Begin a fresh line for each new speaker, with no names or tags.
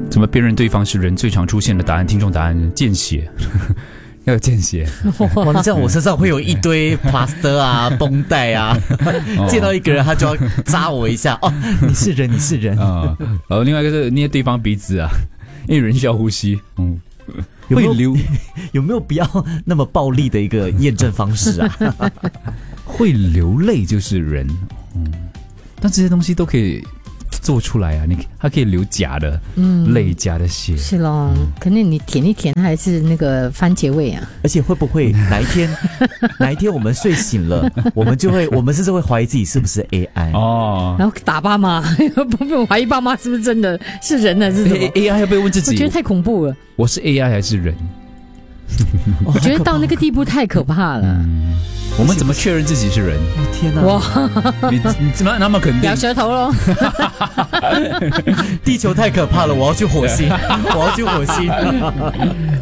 怎么辨认对方是人最常出现的答案？听众答案：见血。要有见血。
哇，那这样我身上会有一堆 plaster 啊、绷带啊，见到一个人他就要扎我一下。哦，你是人，你是人
啊。然后另外一个是捏对方鼻子啊，因为人需要呼吸。会流
有没有不要那么暴力的一个验证方式啊？
会流泪就是人，但这些东西都可以做出来啊！它可以流假的泪、假的血，
是咯，可能你舔一舔还是那个番茄味啊。
而且会不会哪一天我们睡醒了，我们甚至会怀疑自己是不是 AI
哦，
然后打爸妈，不怀疑爸妈是不是真的是人呢？是什么
AI 要不要问自己？
我觉得太恐怖了。
我是 AI 还是人？
我觉得到那个地步太可怕了。
我们怎么确认自己是人？
天哪！
哇，你怎么那么肯定？
咬舌头咯。
地球太可怕了，我要去火星，我要去火星。